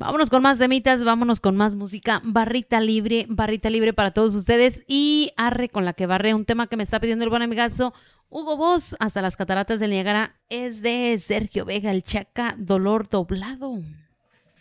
Vámonos con más temitas, vámonos con más música. Barrita libre para todos ustedes. Y arre con la que barre, un tema que me está pidiendo el buen amigazo Hugo Boss, hasta las cataratas del Niágara, es de Sergio Vega, el Chaca, Dolor Doblado.